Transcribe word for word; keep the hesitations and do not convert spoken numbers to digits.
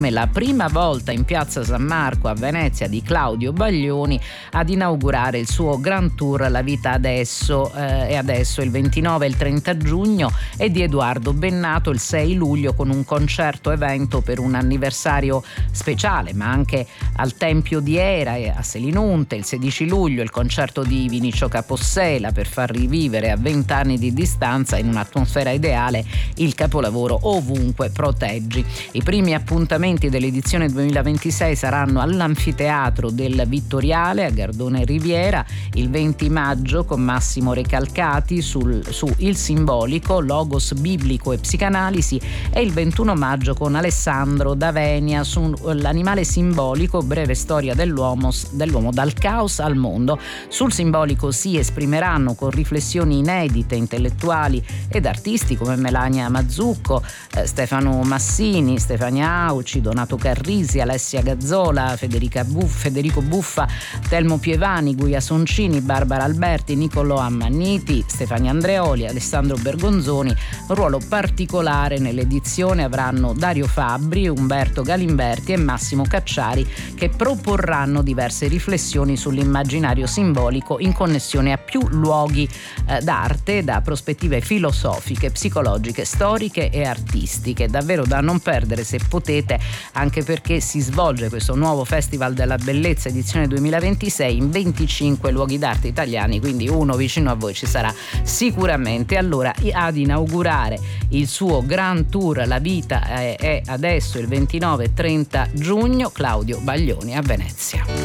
la prima volta in piazza San Marco a Venezia di Claudio Baglioni ad inaugurare il suo Grand Tour La vita adesso eh, e adesso il ventinove e il trenta giugno, e di Edoardo Bennato il sei luglio con un concerto evento per un anniversario speciale, ma anche al Tempio di Era e a Selinunte. Il sedici luglio il concerto di Vinicio Capossela per far rivivere a vent'anni di distanza in un'atmosfera ideale il capolavoro Ovunque proteggi. I primi appuntamenti dell'edizione duemilaventisei saranno all'Anfiteatro del Vittoriale a Gardone Riviera il venti maggio con Massimo Recalcati sul, su Il Simbolico, Logos biblico e psicanalisi, e il ventuno maggio con Alessandro Davenia su L'animale simbolico, breve storia dell'uomo, dell'uomo dal caos al mondo. Sul simbolico si esprimeranno con riflessioni inedite intellettuali ed artisti come Melania Mazzucco, eh, Stefano Massini, Stefania Auci, Donato Carrisi, Alessia Gazzola, Federica Buff, Federico Buffa, Telmo Pievani, Guia Soncini, Barbara Alberti, Niccolò Ammanniti, Stefania Andreoli, Alessandro Bergonzoni. Un ruolo particolare nell'edizione avranno Dario Fabbri, Umberto Galimberti e Massimo Cacciari, che proporranno diverse riflessioni sull'immaginario simbolico in connessione a più luoghi eh, d'arte da prospettive filosofiche, psicologiche, storiche e artistiche. Davvero da non perdere se potete, anche perché si svolge questo nuovo Festival della Bellezza edizione duemilaventisei in venticinque luoghi d'arte italiani, quindi uno vicino a voi ci sarà sicuramente. Allora, ad inaugurare il suo Grand Tour La vita è adesso il ventinove e trenta giugno Claudio Baglioni a Venezia.